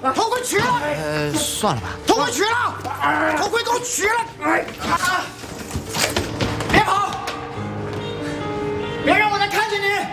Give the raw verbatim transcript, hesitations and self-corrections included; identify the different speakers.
Speaker 1: 头盔取了。
Speaker 2: 呃，算了吧。
Speaker 1: 头盔取了，头盔给我取了。哎啊！